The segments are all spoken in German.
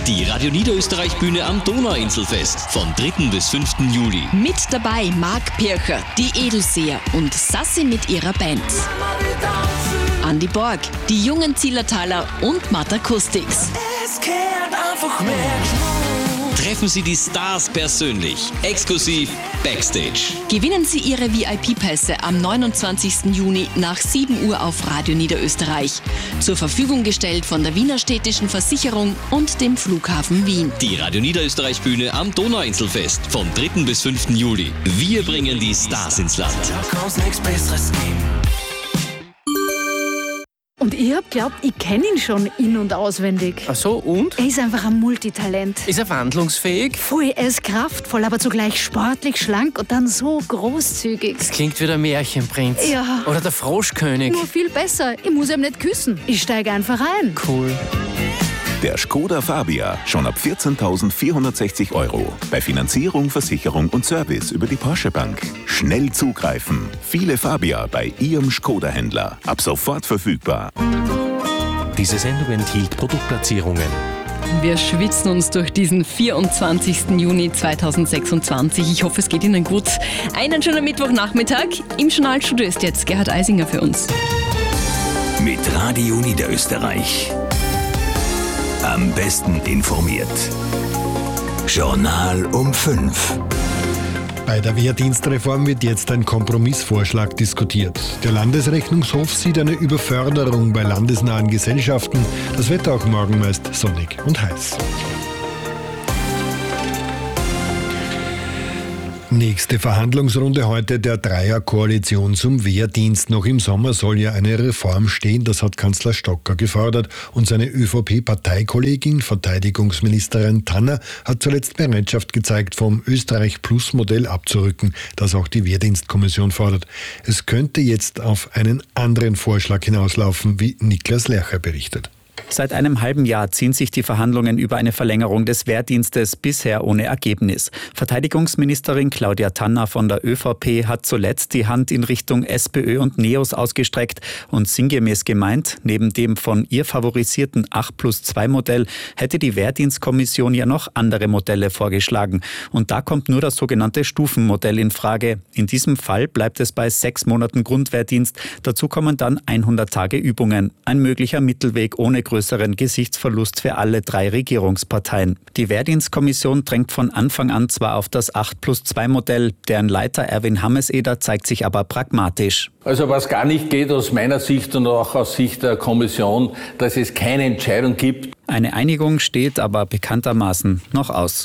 Die Radio Niederösterreich-Bühne am Donauinselfest vom 3. bis 5. Juli. Mit dabei Marc Pircher, die Edelseher und Sassi mit ihrer Band. Andi Borg, die jungen Zillertaler und Matt Acoustics. Es kehrt einfach mehr. Treffen Sie die Stars persönlich, exklusiv Backstage. Gewinnen Sie Ihre VIP-Pässe am 29. Juni nach 7 Uhr auf Radio Niederösterreich. Zur Verfügung gestellt von der Wiener Städtischen Versicherung und dem Flughafen Wien. Die Radio Niederösterreich-Bühne am Donauinselfest vom 3. bis 5. Juli. Wir bringen die Stars ins Land. Da kann's nichts Besseres geben. Und ich hab glaubt, ich kenne ihn schon in- und auswendig. Ach so, und? Er ist einfach ein Multitalent. Ist er wandlungsfähig? Voll, er ist kraftvoll, aber zugleich sportlich, schlank und dann so großzügig. Das klingt wie der Märchenprinz. Ja. Oder der Froschkönig. Nur viel besser. Ich muss ihm nicht küssen. Ich steige einfach ein. Cool. Der Skoda Fabia, schon ab 14.460 €. Bei Finanzierung, Versicherung und Service über die Porsche Bank. Schnell zugreifen. Viele Fabia bei Ihrem Skoda-Händler. Ab sofort verfügbar. Diese Sendung enthielt Produktplatzierungen. Wir schwitzen uns durch diesen 24. Juni 2026. Ich hoffe, es geht Ihnen gut. Einen schönen Mittwochnachmittag. Im Journalstudio ist jetzt Gerhard Eisinger für uns. Mit Radio Niederösterreich. Am besten informiert. Journal um 5. Bei der Wehrdienstreform wird jetzt ein Kompromissvorschlag diskutiert. Der Landesrechnungshof sieht eine Überförderung bei landesnahen Gesellschaften. Das Wetter auch morgen meist sonnig und heiß. Nächste Verhandlungsrunde heute der Dreierkoalition zum Wehrdienst. Noch im Sommer soll ja eine Reform stehen, das hat Kanzler Stocker gefordert. Und seine ÖVP-Parteikollegin, Verteidigungsministerin Tanner, hat zuletzt Bereitschaft gezeigt, vom Österreich-Plus-Modell abzurücken, das auch die Wehrdienstkommission fordert. Es könnte jetzt auf einen anderen Vorschlag hinauslaufen, wie Niklas Lercher berichtet. Seit einem halben Jahr ziehen sich die Verhandlungen über eine Verlängerung des Wehrdienstes, bisher ohne Ergebnis. Verteidigungsministerin Claudia Tanner von der ÖVP hat zuletzt die Hand in Richtung SPÖ und NEOS ausgestreckt und sinngemäß gemeint, neben dem von ihr favorisierten 8+2-Modell hätte die Wehrdienstkommission ja noch andere Modelle vorgeschlagen. Und da kommt nur das sogenannte Stufenmodell in Frage. In diesem Fall bleibt es bei 6 Monaten Grundwehrdienst. Dazu kommen dann 100 Tage Übungen. Ein möglicher Mittelweg ohne größeren Gesichtsverlust für alle 3 Regierungsparteien. Die Wehrdienstkommission drängt von Anfang an zwar auf das 8+2-Modell, deren Leiter Erwin Hammes-Eder zeigt sich aber pragmatisch. Also was gar nicht geht aus meiner Sicht und auch aus Sicht der Kommission, dass es keine Entscheidung gibt. Eine Einigung steht aber bekanntermaßen noch aus.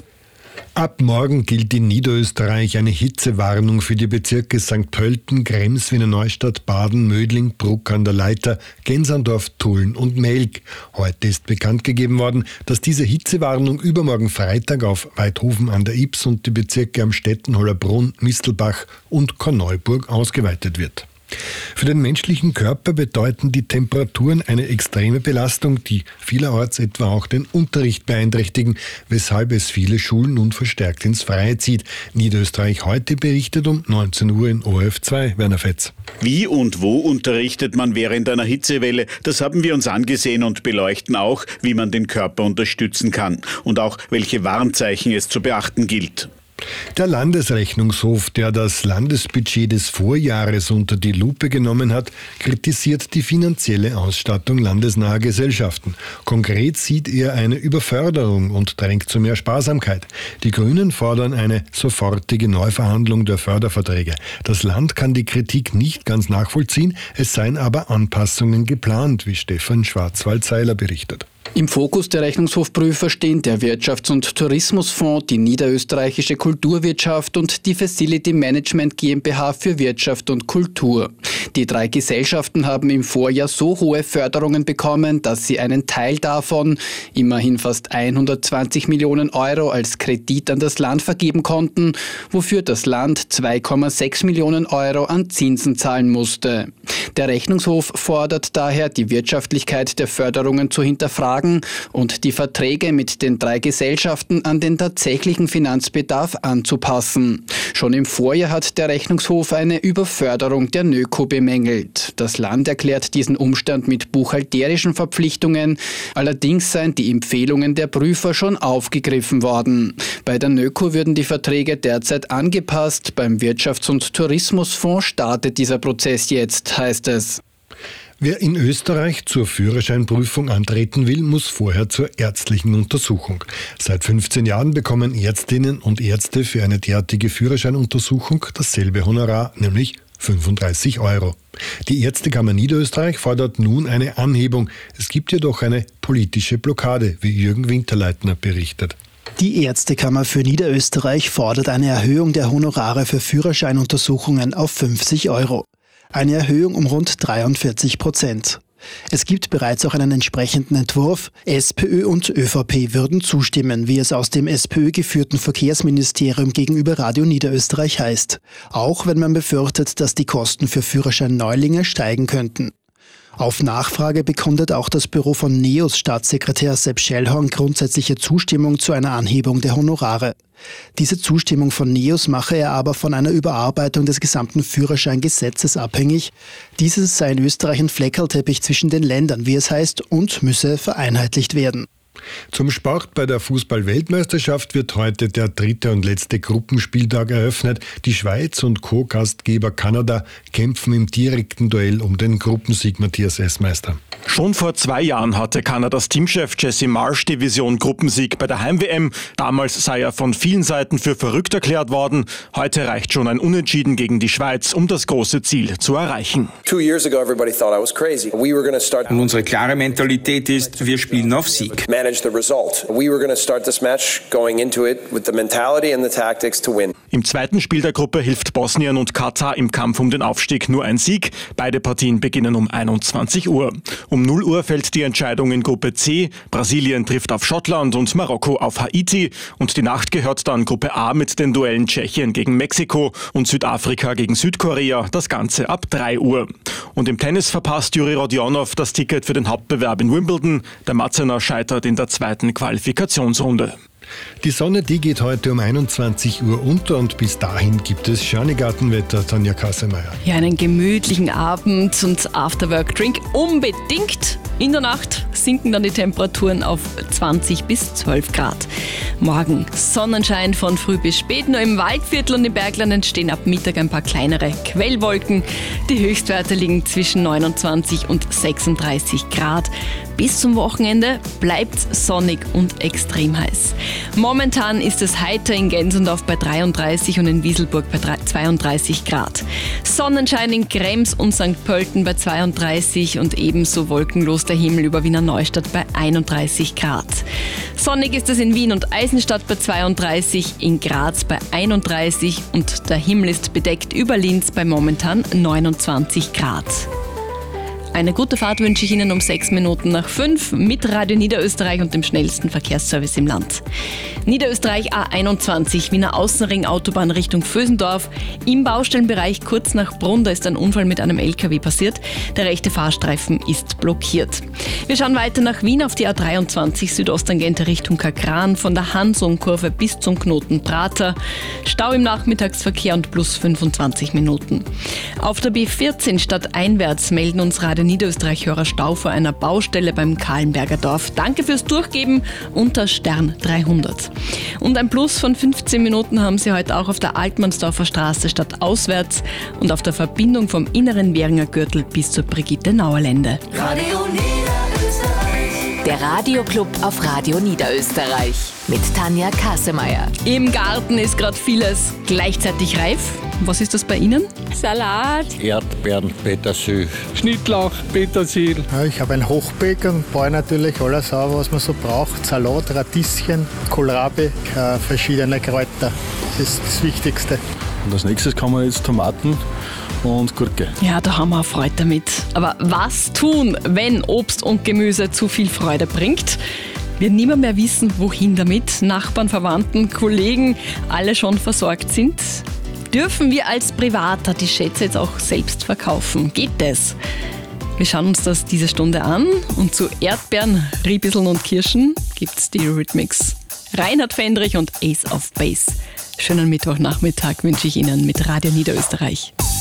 Ab morgen gilt in Niederösterreich eine Hitzewarnung für die Bezirke St. Pölten, Krems, Wiener Neustadt, Baden, Mödling, Bruck an der Leiter, Gensandorf, Tulln und Melk. Heute ist bekannt gegeben worden, dass diese Hitzewarnung übermorgen Freitag auf Weidhofen an der Ybbs und die Bezirke Amstetten, Hollerbrunn, Mistelbach und Korneuburg ausgeweitet wird. Für den menschlichen Körper bedeuten die Temperaturen eine extreme Belastung, die vielerorts etwa auch den Unterricht beeinträchtigen, weshalb es viele Schulen nun verstärkt ins Freie zieht. Niederösterreich heute berichtet um 19 Uhr in ORF2. Werner Fetz. Wie und wo unterrichtet man während einer Hitzewelle? Das haben wir uns angesehen und beleuchten auch, wie man den Körper unterstützen kann und auch, welche Warnzeichen es zu beachten gilt. Der Landesrechnungshof, der das Landesbudget des Vorjahres unter die Lupe genommen hat, kritisiert die finanzielle Ausstattung landesnaher Gesellschaften. Konkret sieht er eine Überförderung und drängt zu mehr Sparsamkeit. Die Grünen fordern eine sofortige Neuverhandlung der Förderverträge. Das Land kann die Kritik nicht ganz nachvollziehen, es seien aber Anpassungen geplant, wie Stefan Schwarzwald-Seiler berichtet. Im Fokus der Rechnungshofprüfer stehen der Wirtschafts- und Tourismusfonds, die Niederösterreichische Kulturwirtschaft und die Facility Management GmbH für Wirtschaft und Kultur. Die 3 Gesellschaften haben im Vorjahr so hohe Förderungen bekommen, dass sie einen Teil davon, immerhin fast 120 Millionen Euro, als Kredit an das Land vergeben konnten, wofür das Land 2,6 Millionen Euro an Zinsen zahlen musste. Der Rechnungshof fordert daher, die Wirtschaftlichkeit der Förderungen zu hinterfragen beitragen und die Verträge mit den 3 Gesellschaften an den tatsächlichen Finanzbedarf anzupassen. Schon im Vorjahr hat der Rechnungshof eine Überförderung der NÖKO bemängelt. Das Land erklärt diesen Umstand mit buchhalterischen Verpflichtungen. Allerdings seien die Empfehlungen der Prüfer schon aufgegriffen worden. Bei der NÖKO würden die Verträge derzeit angepasst. Beim Wirtschafts- und Tourismusfonds startet dieser Prozess jetzt, heißt es. Wer in Österreich zur Führerscheinprüfung antreten will, muss vorher zur ärztlichen Untersuchung. Seit 15 Jahren bekommen Ärztinnen und Ärzte für eine derartige Führerscheinuntersuchung dasselbe Honorar, nämlich 35 €. Die Ärztekammer Niederösterreich fordert nun eine Anhebung. Es gibt jedoch eine politische Blockade, wie Jürgen Winterleitner berichtet. Die Ärztekammer für Niederösterreich fordert eine Erhöhung der Honorare für Führerscheinuntersuchungen auf 50 €. Eine Erhöhung um rund 43%. Es gibt bereits auch einen entsprechenden Entwurf. SPÖ und ÖVP würden zustimmen, wie es aus dem SPÖ-geführten Verkehrsministerium gegenüber Radio Niederösterreich heißt. Auch wenn man befürchtet, dass die Kosten für Führerschein-Neulinge steigen könnten. Auf Nachfrage bekundet auch das Büro von NEOS Staatssekretär Sepp Schellhorn grundsätzliche Zustimmung zu einer Anhebung der Honorare. Diese Zustimmung von NEOS mache er aber von einer Überarbeitung des gesamten Führerscheingesetzes abhängig. Dieses sei in Österreich ein Fleckerlteppich zwischen den Ländern, wie es heißt, und müsse vereinheitlicht werden. Zum Sport bei der Fußball-Weltmeisterschaft wird heute der 3. und letzte Gruppenspieltag eröffnet. Die Schweiz und Co-Gastgeber Kanada kämpfen im direkten Duell um den Gruppensieg, Matthias Essmeister. Schon vor 2 Jahren hatte Kanadas Teamchef Jesse Marsh die Vision Gruppensieg bei der Heim-WM. Damals sei er von vielen Seiten für verrückt erklärt worden. Heute reicht schon ein Unentschieden gegen die Schweiz, um das große Ziel zu erreichen. Und unsere klare Mentalität ist, wir spielen auf Sieg. Im zweiten Spiel der Gruppe hilft Bosnien und Katar im Kampf um den Aufstieg nur ein Sieg. Beide Partien beginnen um 21 Uhr. Um 0 Uhr fällt die Entscheidung in Gruppe C. Brasilien trifft auf Schottland und Marokko auf Haiti. Und die Nacht gehört dann Gruppe A mit den Duellen Tschechien gegen Mexiko und Südafrika gegen Südkorea. Das Ganze ab 3 Uhr. Und im Tennis verpasst Juri Rodionov das Ticket für den Hauptbewerb in Wimbledon. Der Matzener scheitert in der zweiten Qualifikationsrunde. Die Sonne, die geht heute um 21 Uhr unter und bis dahin gibt es Schönegartenwetter. Tanja Kassemeyer. Ja, einen gemütlichen Abend und Afterwork-Drink unbedingt. In der Nacht sinken dann die Temperaturen auf 20 bis 12 Grad. Morgen Sonnenschein von früh bis spät. Nur im Waldviertel und im Bergland entstehen ab Mittag ein paar kleinere Quellwolken. Die Höchstwerte liegen zwischen 29 und 36 Grad. Bis zum Wochenende bleibt sonnig und extrem heiß. Momentan ist es heiter in Gensendorf bei 33 und in Wieselburg bei 32 Grad. Sonnenschein in Krems und St. Pölten bei 32 und ebenso wolkenlos der Himmel über Wiener Neustadt bei 31 Grad. Sonnig ist es in Wien und Eisenstadt bei 32, in Graz bei 31 und der Himmel ist bedeckt über Linz bei momentan 29 Grad. Eine gute Fahrt wünsche ich Ihnen um 6 Minuten nach 5 mit Radio Niederösterreich und dem schnellsten Verkehrsservice im Land. Niederösterreich A21, Wiener Außenring, Autobahn Richtung Vösendorf. Im Baustellenbereich kurz nach Brunn, da ist ein Unfall mit einem LKW passiert. Der rechte Fahrstreifen ist blockiert. Wir schauen weiter nach Wien auf die A23 Südosttangente Richtung Kakran, von der Hansung-Kurve bis zum Knoten Prater. Stau im Nachmittagsverkehr und plus 25 Minuten. Auf der B14 stadteinwärts melden uns Radio Niederösterreich-Hörer Stau vor einer Baustelle beim Kahlenberger Dorf. Danke fürs Durchgeben unter Stern 300. Und ein Plus von 15 Minuten haben Sie heute auch auf der Altmannsdorfer Straße stadtauswärts und auf der Verbindung vom inneren Währinger Gürtel bis zur Brigitte-Nauer-Lände. Radio Niederösterreich. Der Radioclub auf Radio Niederösterreich mit Tanja Kassemeyer. Im Garten ist gerade vieles gleichzeitig reif. Was ist das bei Ihnen? Salat, Erdbeeren, Petersil, Schnittlauch, Petersil. Ja, ich habe ein Hochbeet und baue natürlich alles auf, was man so braucht. Salat, Radieschen, Kohlrabi, verschiedene Kräuter. Das ist das Wichtigste. Und als nächstes kommen jetzt Tomaten und Gurke. Ja, da haben wir auch Freude damit. Aber was tun, wenn Obst und Gemüse zu viel Freude bringt? Wir niemand mehr wissen, wohin damit. Nachbarn, Verwandten, Kollegen, alle schon versorgt sind. Dürfen wir als Privater die Schätze jetzt auch selbst verkaufen? Geht das? Wir schauen uns das diese Stunde an und zu Erdbeeren, Riebisseln und Kirschen gibt's die Eurythmics. Reinhard Fendrich und Ace of Base. Schönen Mittwochnachmittag wünsche ich Ihnen mit Radio Niederösterreich.